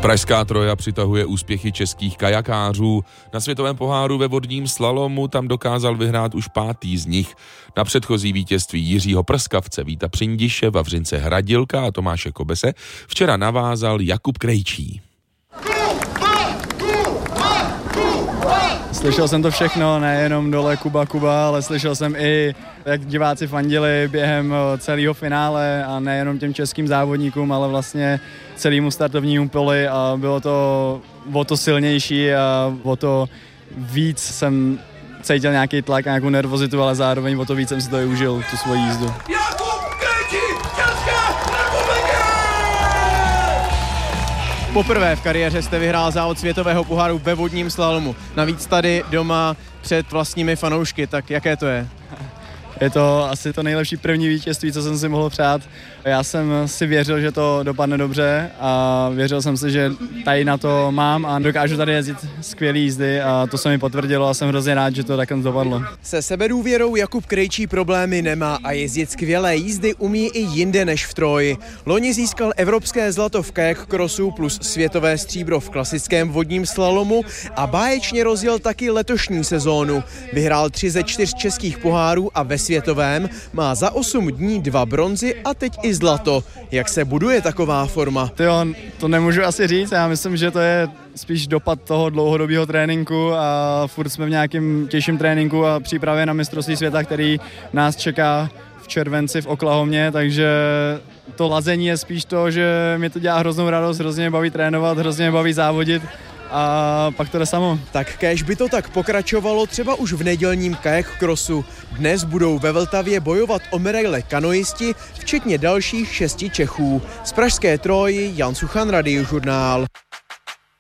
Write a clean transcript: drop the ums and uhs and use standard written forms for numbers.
Pražská Troja přitahuje úspěchy českých kajakářů. Na světovém poháru ve vodním slalomu tam dokázal vyhrát už 5. z nich. Na předchozí vítězství Jiřího Prskavce, Víta Přindiše, Vavřince Hradilka a Tomáše Kobese včera navázal Jakub Krejčí. Slyšel jsem to všechno, nejenom dole Kuba, ale slyšel jsem i, jak diváci fandili během celého finále a nejenom těm českým závodníkům, ale vlastně celému startovnímu poli a bylo to o to silnější a o to víc jsem cítil nějaký tlak a nějakou nervozitu, ale zároveň o to víc jsem si to i užil, tu svoji jízdu. Poprvé v kariéře jste vyhrál závod světového poháru ve vodním slalomu. Navíc tady doma před vlastními fanoušky, tak jaké to je? Je to asi to nejlepší první vítězství, co jsem si mohl přát. Já jsem si věřil, že to dopadne dobře a věřil jsem si, že tady na to mám a dokážu tady jezdit skvělý jízdy a to se mi potvrdilo a jsem hrozně rád, že to takhle dopadlo. Se sebedůvěrou Jakub Krejčí problémy nemá a jezdit skvělé jízdy umí i jinde než v Troji. Loni získal evropské zlato v kayak crossu plus světové stříbro v klasickém vodním slalomu a báječně rozjel taky letošní sezónu. Vyhrál 3 ze 4 českých pohárů a ve světovém má za 8 dní 2 bronzy a teď i zlato. Jak se buduje taková forma? To nemůžu asi říct, já myslím, že to je spíš dopad toho dlouhodobého tréninku a furt jsme v nějakém těžším tréninku a přípravě na mistrovství světa, který nás čeká v červenci v Oklahomě, takže to lazení je spíš to, že mi to dělá hroznou radost, hrozně mě baví trénovat, hrozně mě baví závodit a pak to jde samo. Tak kéž by to tak pokračovalo třeba už v nedělním kayak crossu. Dnes budou ve Vltavě bojovat o medaile kanoisti, včetně dalších 6 Čechů. Z pražské Troji Jan Suchan, Radiožurnál.